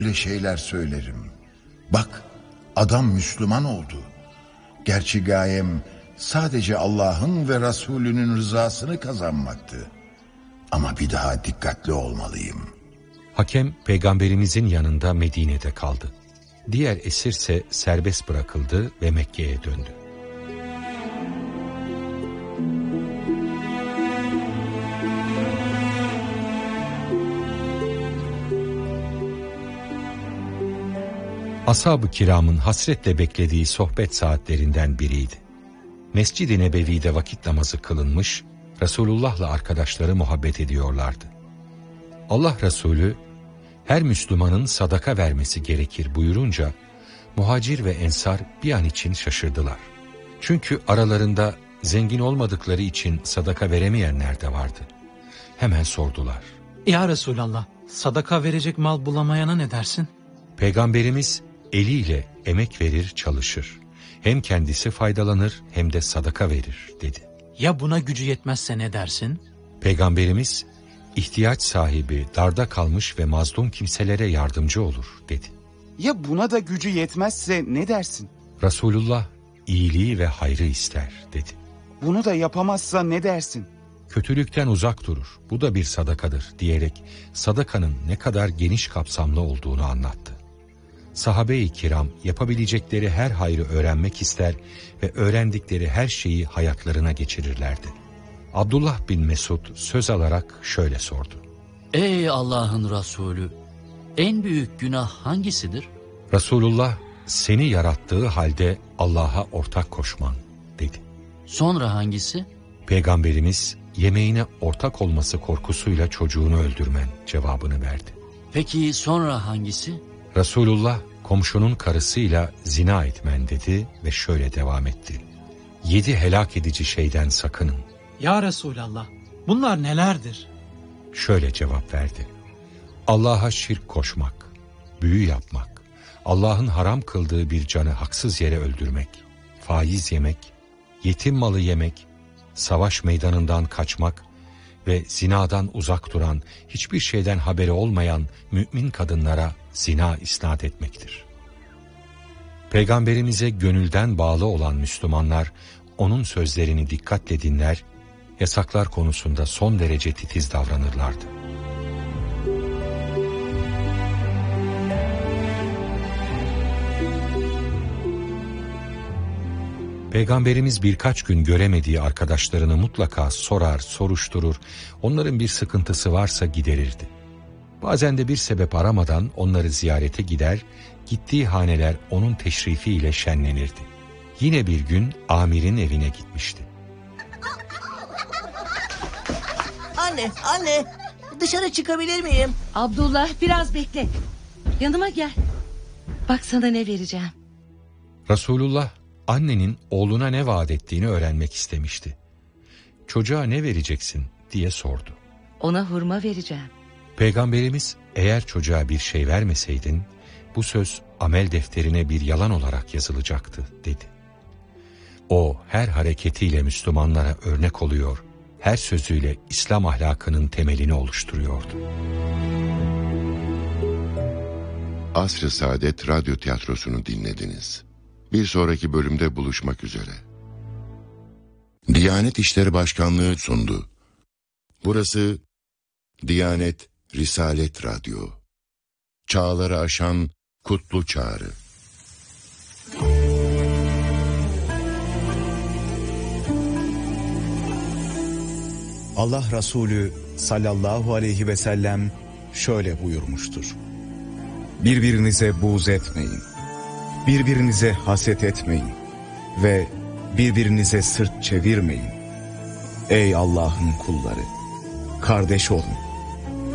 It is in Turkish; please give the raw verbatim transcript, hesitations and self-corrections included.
Böyle şeyler söylerim. Bak, adam Müslüman oldu. Gerçi gayem sadece Allah'ın ve Resulünün rızasını kazanmaktı. Ama bir daha dikkatli olmalıyım. Hakem peygamberimizin yanında Medine'de kaldı. Diğer esirse serbest bırakıldı ve Mekke'ye döndü. Ashab-ı kiramın hasretle beklediği sohbet saatlerinden biriydi. Mescid-i Nebevi'de vakit namazı kılınmış, Resulullah'la arkadaşları muhabbet ediyorlardı. Allah Resulü, her Müslümanın sadaka vermesi gerekir buyurunca, muhacir ve ensar bir an için şaşırdılar. Çünkü aralarında zengin olmadıkları için sadaka veremeyenler de vardı. Hemen sordular. Ya Resulallah, sadaka verecek mal bulamayana ne dersin? Peygamberimiz eliyle emek verir, çalışır. Hem kendisi faydalanır hem de sadaka verir dedi. Ya buna gücü yetmezse ne dersin? Peygamberimiz ihtiyaç sahibi, darda kalmış ve mazlum kimselere yardımcı olur dedi. Ya buna da gücü yetmezse ne dersin? Resulullah iyiliği ve hayrı ister dedi. Bunu da yapamazsa ne dersin? Kötülükten uzak durur, bu da bir sadakadır diyerek sadakanın ne kadar geniş kapsamlı olduğunu anlattı. Sahabe-i kiram yapabilecekleri her hayrı öğrenmek ister ve öğrendikleri her şeyi hayatlarına geçirirlerdi. Abdullah bin Mesud söz alarak şöyle sordu. Ey Allah'ın Resulü, en büyük günah hangisidir? Resulullah, seni yarattığı halde Allah'a ortak koşman dedi. Sonra hangisi? Peygamberimiz, yemeğine ortak olması korkusuyla çocuğunu öldürmen cevabını verdi. Peki sonra hangisi? Resulullah, komşunun karısıyla zina etmen dedi ve şöyle devam etti. Yedi helak edici şeyden sakının. Ya Resulallah, bunlar nelerdir? Şöyle cevap verdi. Allah'a şirk koşmak, büyü yapmak, Allah'ın haram kıldığı bir canı haksız yere öldürmek, faiz yemek, yetim malı yemek, savaş meydanından kaçmak ve zinadan uzak duran, hiçbir şeyden haberi olmayan mümin kadınlara zina isnat etmektir. Peygamberimize gönülden bağlı olan Müslümanlar, onun sözlerini dikkatle dinler, yasaklar konusunda son derece titiz davranırlardı. Peygamberimiz birkaç gün göremediği arkadaşlarını mutlaka sorar, soruşturur, onların bir sıkıntısı varsa giderirdi. Bazen de bir sebep aramadan onları ziyarete gider, gittiği haneler onun teşrifiyle şenlenirdi. Yine bir gün amirin evine gitmişti. Anne, anne, dışarı çıkabilir miyim? Abdullah, biraz bekle. Yanıma gel. Bak sana ne vereceğim. Resulullah, annenin oğluna ne vaat ettiğini öğrenmek istemişti. Çocuğa ne vereceksin diye sordu. Ona hurma vereceğim. Peygamberimiz, eğer çocuğa bir şey vermeseydin, bu söz amel defterine bir yalan olarak yazılacaktı dedi. O her hareketiyle Müslümanlara örnek oluyor, her sözüyle İslam ahlakının temelini oluşturuyordu. Asr-ı Saadet Radyo Tiyatrosu'nu dinlediniz. Bir sonraki bölümde buluşmak üzere. Diyanet İşleri Başkanlığı sundu. Burası Diyanet Risalet Radyo. Çağları aşan kutlu çağrı. Allah Resulü sallallahu aleyhi ve sellem şöyle buyurmuştur. Birbirinize buğz etmeyin. Birbirinize haset etmeyin. Ve birbirinize sırt çevirmeyin. Ey Allah'ın kulları! Kardeş olun.